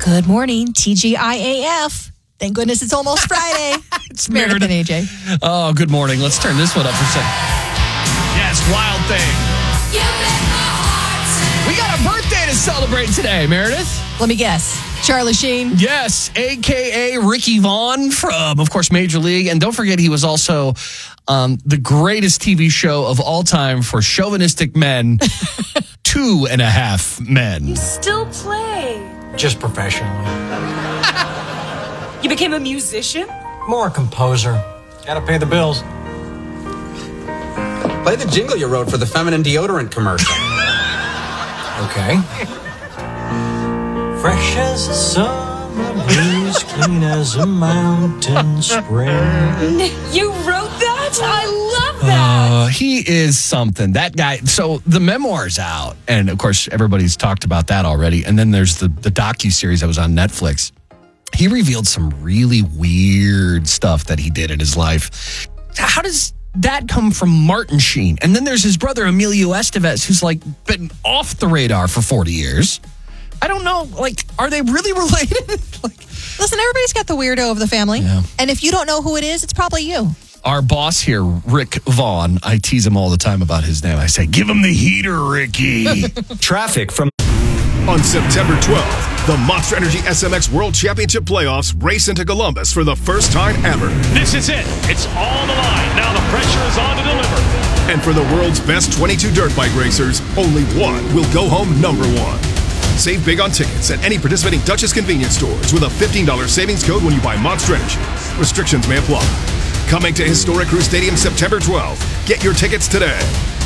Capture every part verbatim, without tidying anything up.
Good morning, T G I A F. Thank goodness it's almost Friday. It's Meredith and A J. Oh, good morning. Let's turn this one up for a second. Yes, Wild Thing. We got a birthday to celebrate today, Meredith. Let me guess. Charlie Sheen. Yes, a k a. Ricky Vaughn from, of course, Major League. And don't forget, he was also um, the greatest T V show of all time for chauvinistic men, Two and a Half Men. You still play? Just professionally. You became a musician? More a composer. Gotta pay the bills. Play the jingle you wrote for the feminine deodorant commercial. Okay. Fresh as a summer breeze, clean as a mountain spring. You wrote that? I love that. Uh, he is something. That guy. So the memoir's out. And of course, everybody's talked about that already. And then there's the, the docuseries that was on Netflix. He revealed some really weird stuff that he did in his life. How does that come from Martin Sheen? And then there's his brother, Emilio Estevez, who's like been off the radar for forty years. I don't know. Like, are they really related? like, Listen, everybody's got the weirdo of the family. Yeah. And if you don't know who it is, it's probably you. Our boss here, Rick Vaughn, I tease him all the time about his name. I say, give him the heater, Ricky. Traffic from... On September twelfth, the Monster Energy S M X World Championship Playoffs race into Columbus for the first time ever. This is it. It's all the line. Now the pressure is on to deliver. And for the world's best twenty-two dirt bike racers, only one will go home number one. Save big on tickets at any participating Dutchess convenience stores with a fifteen dollars savings code when you buy Monster Energy. Restrictions may apply. Coming to Historic Crew Stadium September twelfth. Get your tickets today.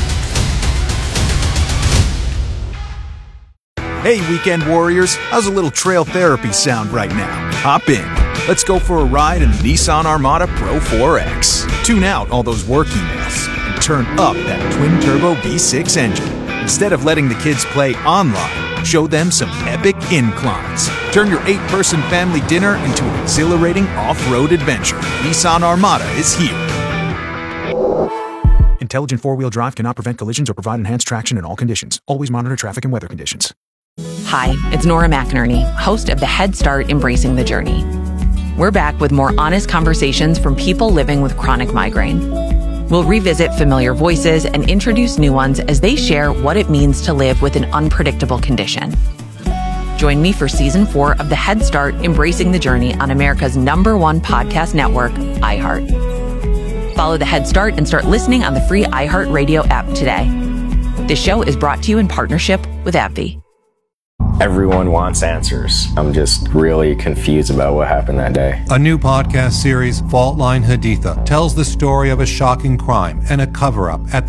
Hey, weekend warriors, how's a little trail therapy sound right now? Hop in. Let's go for a ride in the Nissan Armada Pro four X. Tune out all those work emails and turn up that twin-turbo V six engine. Instead of letting the kids play online, show them some epic inclines. Turn your eight-person family dinner into an exhilarating off-road adventure. Nissan Armada is here. Intelligent four-wheel drive cannot prevent collisions or provide enhanced traction in all conditions. Always monitor traffic and weather conditions. Hi, it's Nora McInerney, host of the Head Start Embracing the Journey. We're back with more honest conversations from people living with chronic migraine. We'll revisit familiar voices and introduce new ones as they share what it means to live with an unpredictable condition. Join me for season four of the Head Start Embracing the Journey on America's number one podcast network, iHeart. Follow the Head Start and start listening on the free iHeartRadio app today. This show is brought to you in partnership with AbbVie. Everyone wants answers. I'm just really confused about what happened that day. A new podcast series, Fault Line Haditha, tells the story of a shocking crime and a cover-up at the